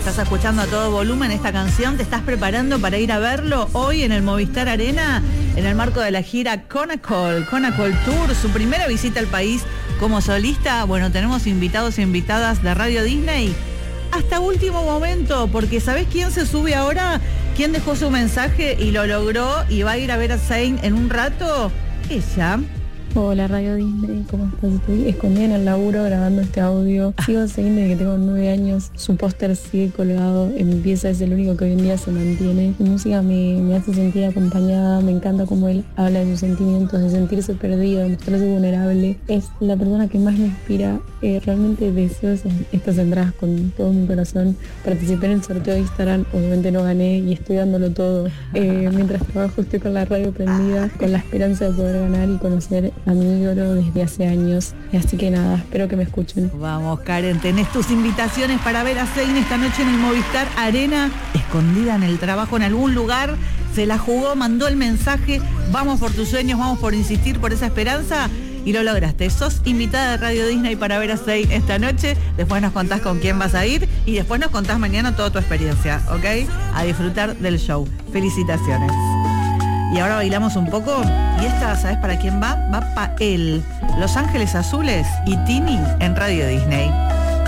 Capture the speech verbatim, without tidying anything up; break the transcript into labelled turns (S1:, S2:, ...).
S1: Estás escuchando a todo volumen esta canción. ¿Te estás preparando para ir a verlo hoy en el Movistar Arena? En el marco de la gira Conacol, Conacol Tour, su primera visita al país como solista. Bueno, tenemos invitados e invitadas de Radio Disney hasta último momento, porque ¿sabés quién se sube ahora? ¿Quién dejó su mensaje y lo logró y va a ir a ver a Zayn en un rato? Ella.
S2: Hola Radio Disney, ¿cómo estás? Estoy escondida en el laburo grabando este audio. Sigo Zayn desde que tengo nueve años. Su póster sigue colgado en mi pieza, es el único que hoy en día se mantiene. Su música me, me hace sentir acompañada, me encanta cómo él habla de sus sentimientos, de sentirse perdido, de mostrarse vulnerable. Es la persona que más me inspira. Eh, realmente deseo esas, estas entradas con todo mi corazón. Participé en el sorteo de Instagram, obviamente no gané y estoy dándolo todo. Eh, mientras trabajo estoy con la radio prendida, con la esperanza de poder ganar y conocer a mi ídolo desde hace años. Así que nada, espero que me escuchen.
S1: Vamos, Karen, tenés tus invitaciones para ver a Zayn esta noche en el Movistar Arena, escondida en el trabajo en algún lugar. Se la jugó, mandó el mensaje. Vamos por tus sueños, vamos por insistir, por esa esperanza. Y lo lograste. Sos invitada de Radio Disney para ver a Zayn esta noche. Después nos contás con quién vas a ir. Y después nos contás mañana toda tu experiencia, ¿ok? A disfrutar del show. Felicitaciones. Y ahora bailamos un poco. Y esta, ¿sabes para quién va? Va para él. Los Ángeles Azules y Tini en Radio Disney.